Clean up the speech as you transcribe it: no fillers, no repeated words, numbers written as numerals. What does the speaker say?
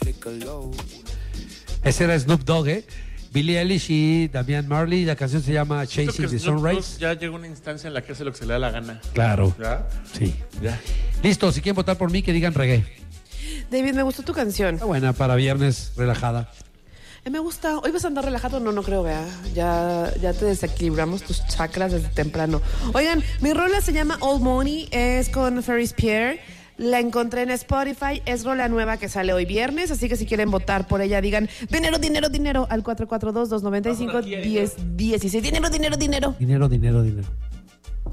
Ese era Snoop Dogg, ¿eh? Billie Eilish y Damian Marley. La canción se llama Chasing the Sunrise. Ya llegó una instancia en la que hace lo que se le da la gana. Claro. ¿Ya? Sí. Ya. Listo, si quieren votar por mí, que digan reggae. David, me gustó tu canción. Está buena para viernes, relajada. Me gusta. ¿Hoy vas a andar relajado? No creo, vea. Ya te desequilibramos tus chakras desde temprano. Oigan, mi rola se llama Old Money. Es con Ferris Pierre. La encontré en Spotify. Es rola nueva que sale hoy viernes. Así que si quieren votar por ella, digan dinero, dinero, dinero al 442-295-1016. Dinero, dinero, dinero. Dinero, dinero, dinero.